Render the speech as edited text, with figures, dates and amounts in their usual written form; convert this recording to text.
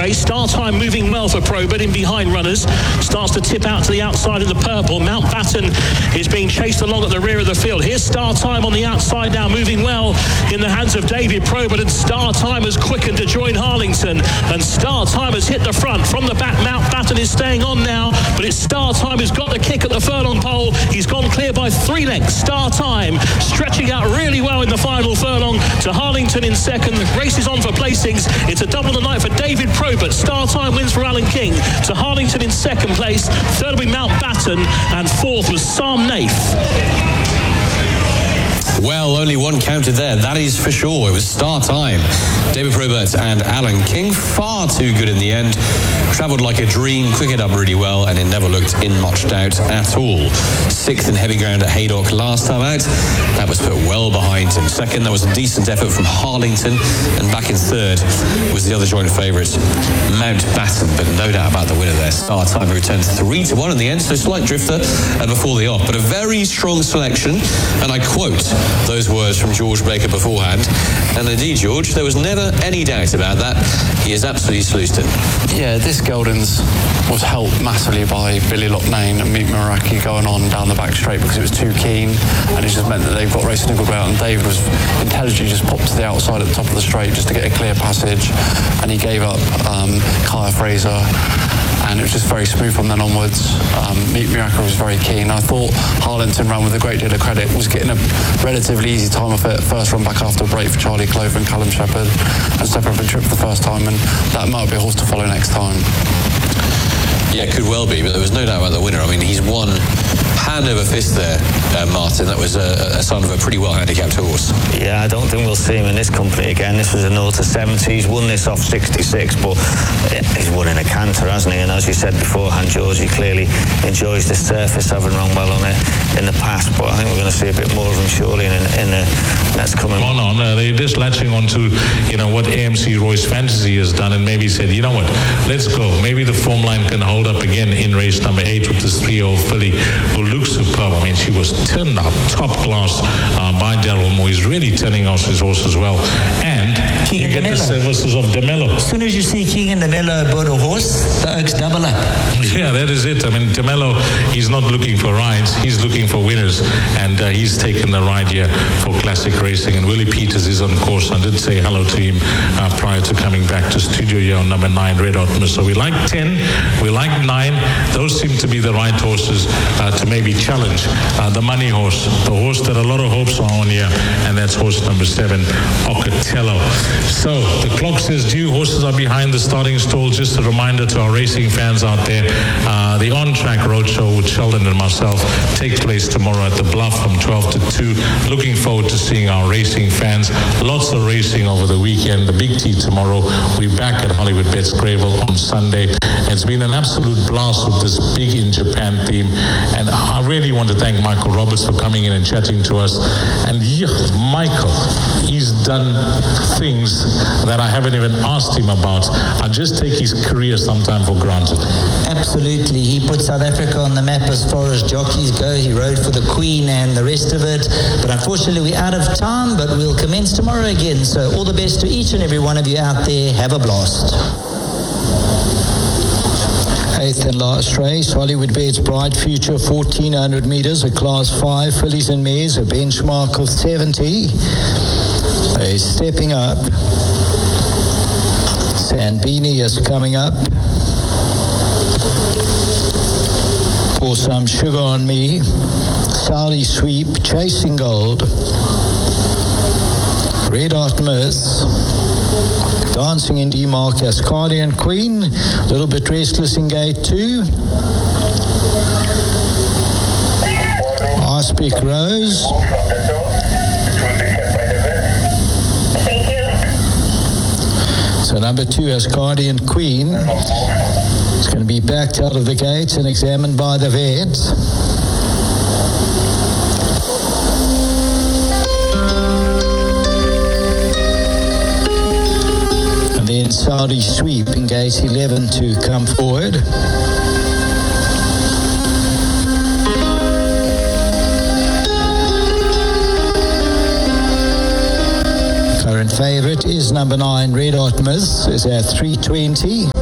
race. Star Time moving well for Probert in behind runners. Starts to tip out to the outside in the purple. Mountbatten is being chased along at the rear of the field. Here's Star Time on the outside now, moving well in the hands of David Probert, and Star Time has quickened to join Harlington, and Star Time has hit the front. From the back, Mountbatten is staying on now, but it's Star Time who's got the kick at the furlong pole. He's gone clear by 3 lengths. Star Time stretching out really well in the final furlong to Harlington in second. The race is on for placings. It's a double of the night for David Probert. Star Time wins for Alan King. To Harlington in second place. Third will be Mountbatten, and fourth was Sam Nath. Well, only one counted there, that is for sure. It was Star Time. David Probert and Alan King, far too good in the end. Travelled like a dream, quickened up really well, and it never looked in much doubt at all. 6th in heavy ground at Haydock last time out. That was put well behind him. Second, that was a decent effort from Harlington, and back in third was the other joint favourite, Mountbatten, but no doubt about the winner there. Star Time returned 3-1 in the end, so slight drifter before the off, but a very strong selection, and I quote those words from George Baker beforehand, and indeed, George, there was never any doubt about that. He has absolutely sluiced it. Yeah, this Geldings was helped massively by Billy Loughnane and Meet Meraki going on down the back straight because it was too keen, and it just meant that they've got Racing Nickel out, and Dave was intelligently just popped to the outside at the top of the straight just to get a clear passage, and he gave up Kaya Fraser, and it was just very smooth from then onwards. Meet Meraki was very keen. I thought Harlington ran with a great deal of credit, was getting a relatively easy time of it. First run back after a break for Charlie Clover and Callum Shepherd, and step up and trip for the first time, and that might be a horse to follow next time. Yeah, it could well be, but there was no doubt about the winner. I mean, he's won hand over fist there, Martin. That was a sign of a pretty well handicapped horse. Yeah, I don't think we'll see him in this company again. This was a 0-70. He's won this off 66, but he's won in a canter, hasn't he? And as you said beforehand, George, he clearly enjoys the surface, having run well on it in the past, but I think we're going to see a bit more of him surely in the next coming. They're just latching on to, what AMC Royce Fantasy has done, and maybe said, you know what, let's go. Maybe the form line can hold up again in race number 8 with this 3-year-old filly who looks superb. I mean, she was turned up top class by Daryl Moore. He's really turning out his horse as well. And King you get the services of DeMello. As soon as you see King and DeMello aboard a horse, the Oaks double up. Yeah, that is it. I mean, DeMello, he's not looking for rides. He's looking for winners. And he's taken the ride here for classic racing. And Willie Peters is on course. I did say hello to him prior to coming back to studio here on number 9, Red Hot Miss. So we like 10, we like 9. Those seem to be the right horses to maybe challenge the money horse, the horse that a lot of hopes are on here, and that's horse number 7, Ocatello. So the clock says due. Horses are behind the starting stall. Just a reminder to our racing fans out there, the on-track roadshow with Sheldon and myself takes place tomorrow at the Bluff from 12 to 2. Looking forward to seeing our racing fans. Lots of racing over the weekend. The Big T tomorrow. We're back at Hollywood Bets Gravel on Sunday. It's been an absolute blast with this Big in Japan theme, and I really want to thank Michael Roberts for coming in and chatting to us. And yeah, Michael, he's done things that I haven't even asked him about. I just take his career sometime for granted. Absolutely. He put South Africa on the map as far as jockeys go. He rode for the Queen and the rest of it. But unfortunately, we're out of time, but we'll commence tomorrow again. So all the best to each and every one of you out there. Have a blast. 8th and last race, Hollywood Bets Bright Future, 1400 metres, a class 5, fillies and mares, a benchmark of 70. They're stepping up. Sandbini is coming up. Pour Some Sugar on Me. Saudi Sweep, Chasing Gold. Red Hot Miss. Dancing in D-Mark, Ascardian Queen, a little bit restless in gate 2. Icepick Rose. So number 2, Ascardian Queen. It's going to be backed out of the gates and examined by the vet. Then Saudi Sweep in gate 11 to come forward. Current favourite is number 9, Red Hot Miss, is at 320.